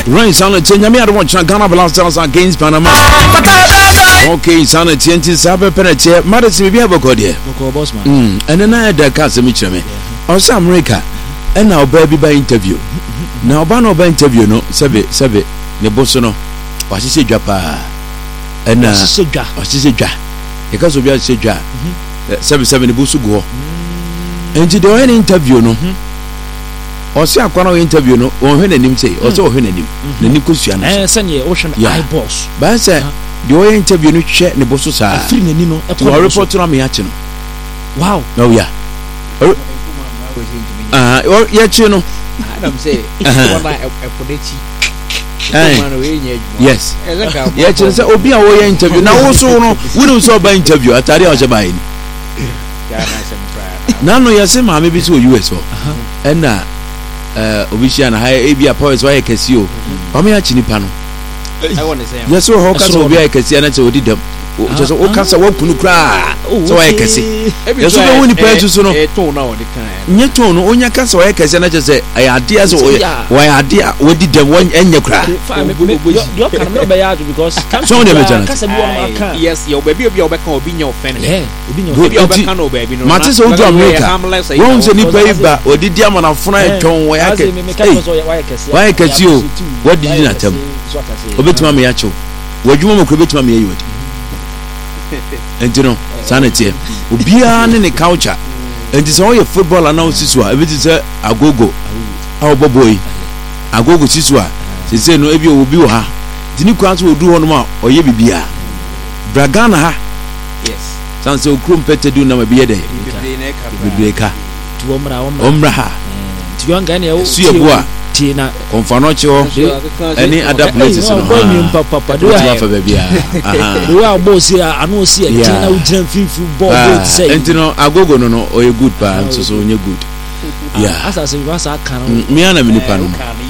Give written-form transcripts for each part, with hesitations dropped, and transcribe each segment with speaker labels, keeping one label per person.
Speaker 1: Right, Sana Tinyami, I don't want Ghana Blasters against Panama. Okay, Sana TNT Sabe Penete, Madison Biabocode. And then I had the Casamichame. Or some America. And now baby by interview. Now Bano by interview, no, Sabe, Nebosono. What she said, Japa. And what she said, because of your Seja. 77 Busu go. And you do any interview, no. Or say, I can't interview no, or when him say, or so when him, the Nicusian,
Speaker 2: and send ye ocean boss.
Speaker 1: But I said, the way interview no check the bosses are free Nino, a report to Amiachin. Wow, no, yeah. Or yet, you know,
Speaker 3: I don't say,
Speaker 1: yes, yet, will be our interview. Now, also, no, we don't saw by interview at Taria buying. None of your same, maybe to US, and Obishan high ABA powers why I can see you. Pamiachini Pano.
Speaker 3: I want to say,
Speaker 1: yes, so how can I can see and I did them? Just all kinds of work to cry. So I can see. Yes, so the only person to know a tone now the kind. Yet, on your castle, I can just say, I had dears or why I dear, what did the one and your cry?
Speaker 2: You can't remember because
Speaker 1: so
Speaker 3: yes, your baby of your back or being your fan.
Speaker 1: Baby, Martis old America. Rooms any paper or did Yaman of Fry tone where I can why I can see you. What did you not tell me? Obit Mammy Acho. What you want to create Mammy? And you know, sanity. Ubian in the culture. And it's all your football announces. If it is a go, our boy, a go Siswa. They say no, if you will be her. The new class will do one more or ye be beer. Bragana,
Speaker 3: yes.
Speaker 1: Sounds so crumpet do number be a day. Biblioca
Speaker 2: to
Speaker 1: Omraha.
Speaker 2: To young Gania,
Speaker 1: see a boy.
Speaker 2: Tina,
Speaker 1: Confanocho, any other places.
Speaker 2: Papa, do I for baby? You are both here. I know see a Tina with ball. Say,
Speaker 1: and you know, I go no, or a good pan, so you're good. Yeah,
Speaker 2: as I say, was I can.
Speaker 1: Miana Minipano.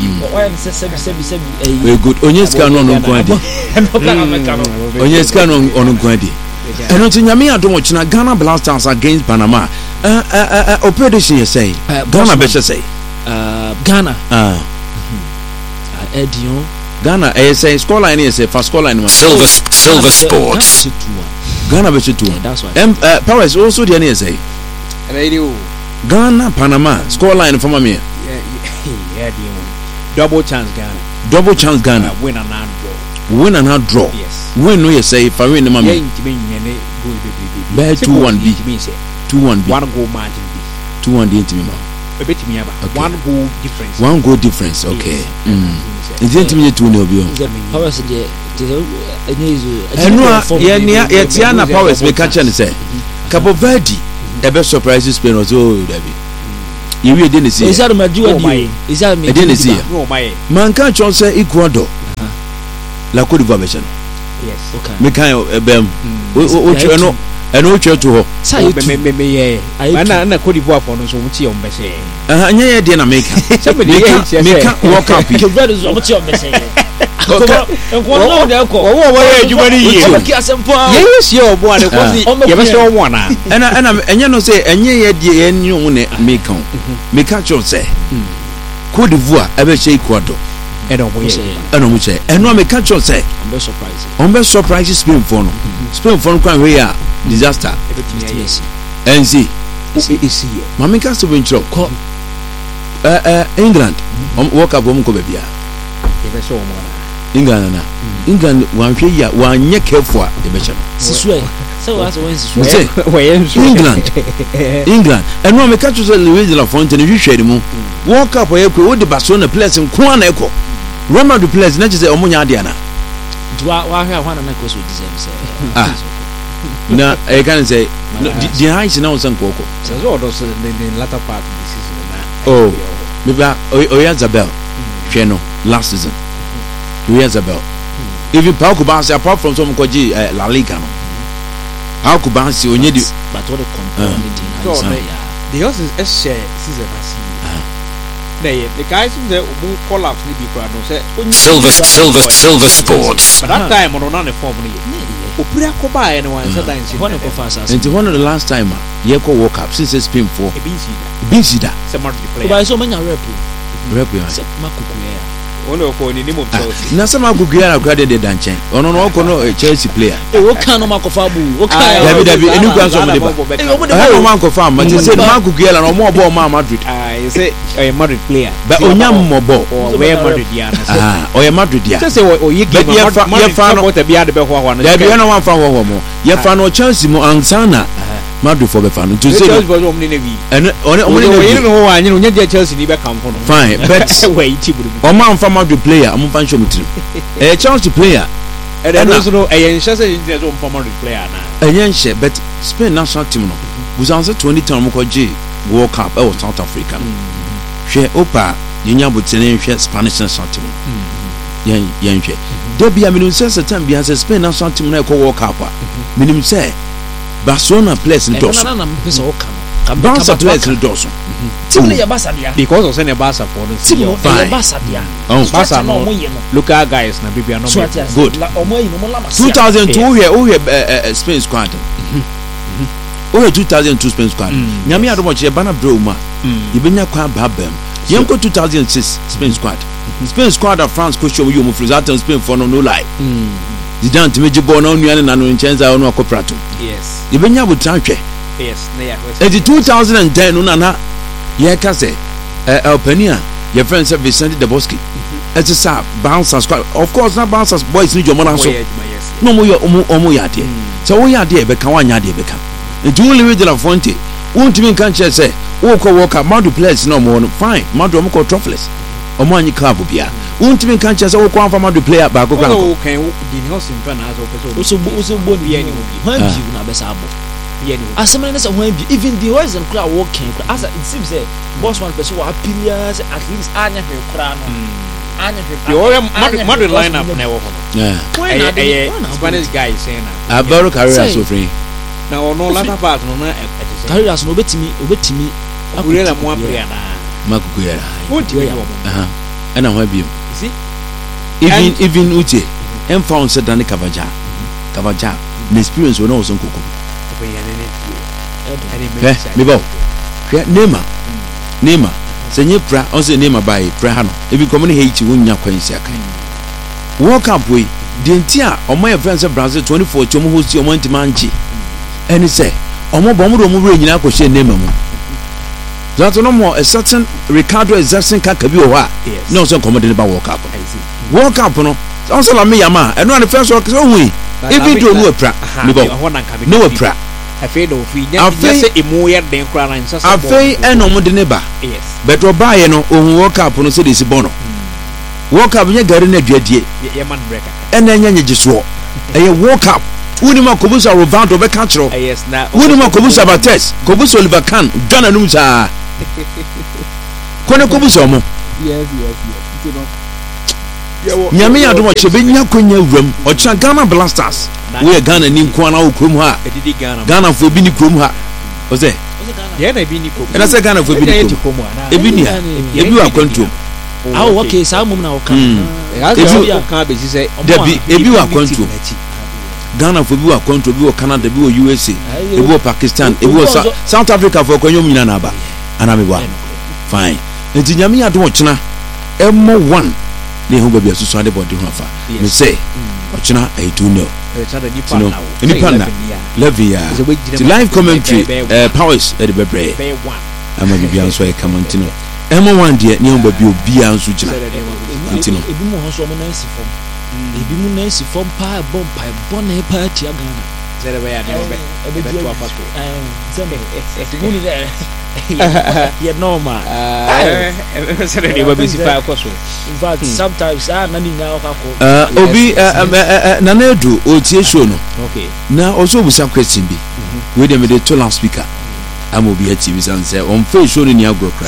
Speaker 1: We're good. Onyes canon on Quadi. Onyes canon on Quadi. And on Yamia don't watch Ghana Blasters against Panama. Operation, you say. Ghana better say.
Speaker 2: Ghana. Edion.
Speaker 1: Ghana, I say, scoreline is a fast scoreline.
Speaker 4: Silver Sports.
Speaker 1: Ghana better too.
Speaker 2: That's why.
Speaker 1: Paris also the NSA.
Speaker 3: Radio.
Speaker 1: Ghana, Panama, scoreline from me.
Speaker 3: Yeah, double chance Ghana.
Speaker 1: Double chance Ghana.
Speaker 3: Win and not draw.
Speaker 1: Win and not draw.
Speaker 3: Yes.
Speaker 1: Win, no, you say, if I win the money. Bear 2-1B. 2-1B.
Speaker 3: 1 goal margin B.
Speaker 1: 2-1 into me.
Speaker 3: A bit me about 1 goal difference.
Speaker 1: 1 goal difference, okay. It's intimate to know you.
Speaker 2: Powers in the
Speaker 1: Tiana Powers may catch and say, Cabo Verde, the best surprise is Spain or so, Debbie. You didn't see. Is that my duo? Is that me? I didn't see. Man can't say Ecuador. La Côte d'Ivoire. Yes,
Speaker 3: okay.
Speaker 1: Mekayo Bem. And no church to her.
Speaker 3: Say, I Côte d'Ivoire for no so much on Bessie.
Speaker 1: Yeah, dinner maker. Somebody can't walk up. Your brothers are much on Bessie.
Speaker 3: Yes, your boy, one.
Speaker 1: And you know, say, and ye, and you make on. Make catch on say. Côte d'Ivoire, ever say Ecuador. And no make catch on say. On best surprise, Spain for no. Spain for no here. Disaster. And see. Mammy Castle Venture. England. Walk up home, Cobebia. England, one year, 1 year careful. The mission. England. And no, me catch us a Louisiana fountain. You share them. Walk up where you the Barcelona place in Kwan Echo. Remember the place, not just a Omonia Diana.
Speaker 2: Do I have one of my course with the
Speaker 1: no, I can't say. The heights now some cocoa.
Speaker 3: So those in the latter part of the season.
Speaker 1: Oh, maybe Oyazabel. Channel last season. Oyazabel. Even Paul Kubansi, apart from some Koji La Liga. How Kubansi, when you do.
Speaker 2: But what a component.
Speaker 3: The house is a share season. The guys who collapse
Speaker 4: Silver Sports.
Speaker 3: But that time on the form.
Speaker 1: And one of the last time, Yeko woke up since it's been for busy that.
Speaker 2: By so many rep.
Speaker 3: Ono ko ni mo Chelsea.
Speaker 1: Na sama gugua na kwade de danchen. Ono no ko no Chelsea player.
Speaker 2: O kan no makofa bu. O kan.
Speaker 1: David enu kwa so mo de ba. No man ko fa ma ti say man gugua na no mo ball ma Madrid.
Speaker 3: You say a Madrid player.
Speaker 1: But onyam mo ball.
Speaker 3: O we Madrid ya na.
Speaker 1: O ye Madrid ya.
Speaker 3: Say o ye game Madrid fa no what be ade be ho ho no.
Speaker 1: David no man fa ho mo. Ye fa no Chelsea mo ansana. Madrid for be fa no. To say
Speaker 3: Chelsea was omni na bi.
Speaker 1: And
Speaker 3: we no wa anyi no nya Chelsea ni be kam fo no.
Speaker 1: Fine, but
Speaker 3: we tiburu.
Speaker 1: O man fa Madrid player, am fa show mutrim. Chelsea player.
Speaker 3: And also no e yen say you so for Madrid player na.
Speaker 1: Yen she but Spain national team no. Busanse 2010 mo ko G World Cup e South Africa. Hwe opa yenya botene hwe Spanish national team. Yen hwe. Debi aminu say certain bi as Spain national team na e ko World Cup. Minim say Barcelona players in Dawson.
Speaker 2: Na mpesa o kan.
Speaker 1: Barca players in Dawson.
Speaker 2: Team le ya Barca dia.
Speaker 3: Because of say Barca for no.
Speaker 2: Team le Barca dia.
Speaker 3: Barca no local guys na bibia no.
Speaker 1: Good.
Speaker 2: Omo yi no mo la ma.
Speaker 1: 2002 Spain squad. 2002 Spain squad. Nyame adom che bana bro ma. Ibenya kwa babam. Yenko 2006 Spain squad. Spain squad of France coach you mo Frizaton Spain for no lie. Zidane timeji ball na onuane na no nchenza ono akoprato.
Speaker 3: Yes.
Speaker 1: Ibenya butranhwe.
Speaker 3: Yes, na ya.
Speaker 1: Edi 2010 no na ye ka say Albania your friend said Vicente de Bosque. It's a sub bouncer squad. Of course na bouncers boys ni jomo na so. No mo yo omo ya de. So wo ya de be kan wanya de be kan. Enti wo Louis de la Fonte. Won't mean kan che say wo ko work out Madu players no mo no fine. Madu mo ko trophless. Omo anyi club bia. Won't mean kan che say wo ko anfa Madu player ba ko kan.
Speaker 3: Oh kan di no simpa na so person.
Speaker 2: Uso bo ni ani wo. Han bi na be sa abo. Asemane na say ho bi even the boys and crowd working as it seems say boss one person wa appeals at least anya hwe kra no anya hwe
Speaker 3: yo Madrid lineup na wo no Spanish guys say na
Speaker 1: Abaro career so free
Speaker 3: na ono latter part no na
Speaker 2: career so obetimi
Speaker 3: akure na mo apria na
Speaker 1: makukuyera
Speaker 3: won't you
Speaker 1: ana ho bi
Speaker 3: see
Speaker 1: even uche em found said dan Kavaja the experience we know so nkoko Mebo. Neymar. Senye pra on say Neymar by pra ha no. Ebi community hate you nya kwansi akan. World Cup we the entia omo your friends Brazil 24 chomo host omo ntimanji. Eni say omo bomo do mo re nyina ko hye Neymar mu. That no more a certain Ricardo Jackson kaka bi o ha. No so come dey ba World Cup. World Cup no. On say la me yama. Eno an first work so hui. Ebi do no pra. Mebo. No pra.
Speaker 3: Afei do fi nya say emu ye den kra na nsa
Speaker 1: say afei eno mo de ne ba
Speaker 3: yes
Speaker 1: but oba ye no ohun World Cup no say dey si bono World Cup nya gari na duadie
Speaker 3: ye man breaker
Speaker 1: ena nya nyegiso eye World Cup woni ma kobusa Rovando be ka kiro
Speaker 3: yes na
Speaker 1: woni ma kobusa Bates kobusa Oliver Kahn dwana num sa kone kobusa mo
Speaker 3: yes
Speaker 1: nyame ya do chebe nya konya wuram o cha Ghana Blasters we Ghana ni nko na okrom ha Ghana fo bi ni krom ha o say
Speaker 3: ye na bi ni krom
Speaker 1: na say Ghana fo bi ni krom ebi ni ebi wa kwantum
Speaker 2: awo okay sa mum na o kan
Speaker 3: ebi o kan be say
Speaker 1: ebi wa kwantum Ghana fo bi wa kwantum bi wo Canada bi wo USA ebi wo Pakistan ebi wo South Africa fo kwanyom nyina na aba ana me ba fine enti nyame ya do chena emo 1 ne ho babia susu ade body ho afa me say ochina I do know any partner Levia the live commentary powers at the bebre ama bibia nso e kamantino emo 1 de ne ho babia obia nso gina ntino
Speaker 2: ebi mo ho so mo na si fom ebi mu na si fom pa bon na pa tia Ghana
Speaker 3: zere be ya ne be to afato
Speaker 2: zembe muni there yeah normal
Speaker 3: zere ne be si pa akoso
Speaker 2: in fact sometimes nani na okako
Speaker 1: obi na edu o tie show no
Speaker 3: okay
Speaker 1: na also busa question bi we dem dey to last speaker am obi at TV san say on face show ni agro kra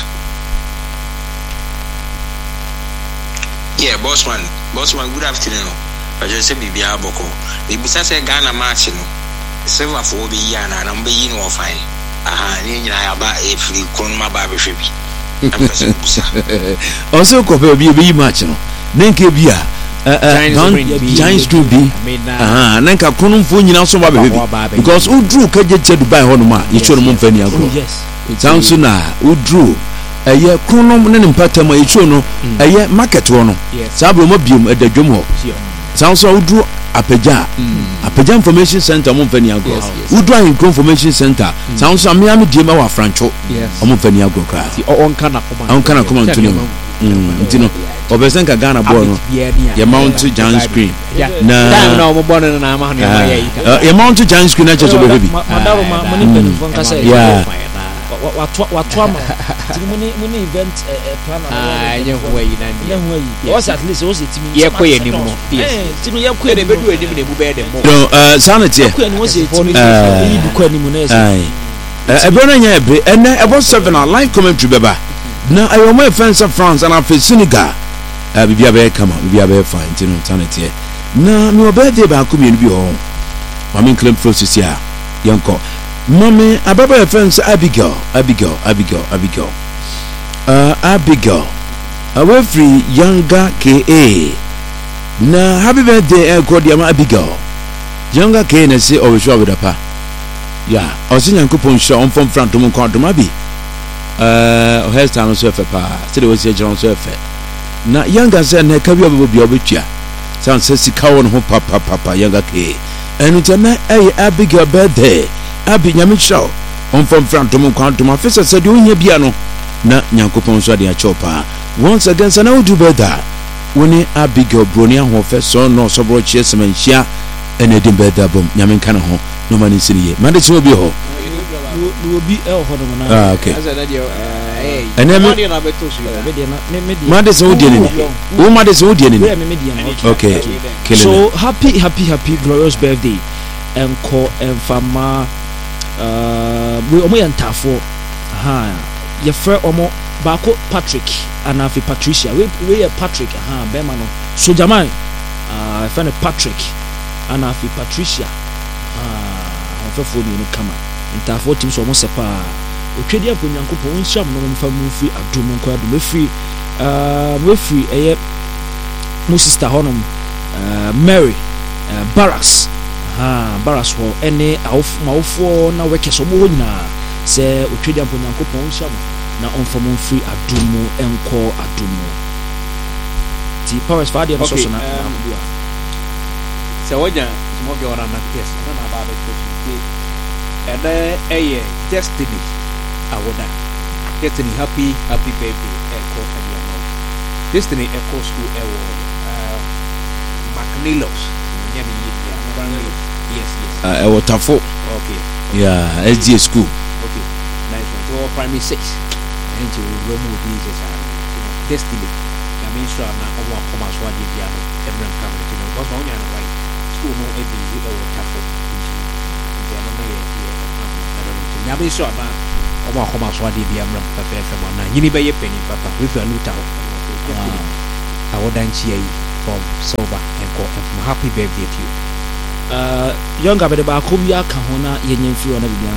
Speaker 5: yeah bossman good afternoon I just say bibia boko the busa say Ghana match no silver for be yana na mbe yi no fine ni nyina ya ba e free konuma ba be hwe bi afese busa
Speaker 1: also ko be match no nenke bia Giants do be nanka konumfo nyina so ba be because who drew kaje Dubai ho no ma ye show no mfa ni agro sounds na who drew ɛyɛ kronom ne mpatam a ɛtwo no ɛyɛ market wɔ no saa bro mo biom ɛda dwom hɔ saa nso woduro apagya information center mo mfa ni agro woduro ahinkro information center saa nso amia me die ma wa francho mo mfa ni agro kra
Speaker 3: onka na koma
Speaker 1: ntino ntino obesen ka Ghana boy no ye mount giant screen
Speaker 3: na mo bono na ma no
Speaker 1: ye mount giant screen na cheso be bi
Speaker 2: madaro ma moni pen fon ka say watwa ma muni event planner
Speaker 3: nye ho yi na
Speaker 2: ni was at least was etimi
Speaker 3: ye koye ni mo
Speaker 2: tinu ye koye
Speaker 3: be du enim na mu be de mo
Speaker 1: no sanity
Speaker 2: koye ni was etimi yi du koye ni mu na
Speaker 1: ebe na nya ebe ene ebo 7 na live commentary beba na ayo mo fence France and afi Senegal bibia be kama bibia be fine tinu sanity na mi obede ba ko mi bi ho mami claim process ya yanko Mommy, Ababa fence Abigail. Away free younger KA. Na happy birthday, Cordiam Abigail. Younger K na say always show with a pa. Yeah, I was in Yankupon show on from front to Moncotomabi. Hairstyle on surfer pa. Said it was a John surfer. Na younger said, Nekabi will be over here. Sounds says cow on home papa, younger K. And it's a Abigail birthday. Abi nyamichao on from front to Moncontoma officer said you in biano na Yankupon so dia chopa once again sana would do better when Abigail Bronia ho so no so bro chesman hia and edim better bom nyamin kana ho no man is here man dey be ho
Speaker 2: no be el ho no na
Speaker 1: okay
Speaker 3: and then
Speaker 1: man dey so dey ni wo man dey so dey ni okay
Speaker 2: so happy glorious birthday enko enfama we omo yantafo ye frɛ omo baako Patrick anafi Patricia we Patrick bema no so jaman friend Patrick anafi Patricia ofefo ni kama ntafo tim so omo sepa otwedi apo Nyankopɔn nhyam no mfa mu fi adom nko adom efri eye mo sister honom Mary Barracks Barras ho ene awofo na weke so mo nyina se otwedi ampo Nyankopɔn hyam na onfa mo free adumu enko adumu ti powers fa dia no so na
Speaker 3: se wonya mo ge ora na test na ba be to eye destiny awoda destiny happy birthday enko adumu destiny enko school ewo Macnilos
Speaker 2: yes
Speaker 1: Watafo.
Speaker 3: Okay.
Speaker 1: Yeah, SGA school.
Speaker 3: Okay. Nice one. So primary 6. And to Romo Jesus Destiny. I mean sure na omo akoma so ade bia no emrem kam to no because onya no right. School no e bi Watafo. Nti no na ye na be sure na omo akoma so ade bia emrem perfect one na yini be ye penny papa we fi aluta ho. Awodanchi yi from Silver and go happy birthday to you.
Speaker 2: Younger but ba ko bi aka ho na yenye mfiri ona bibia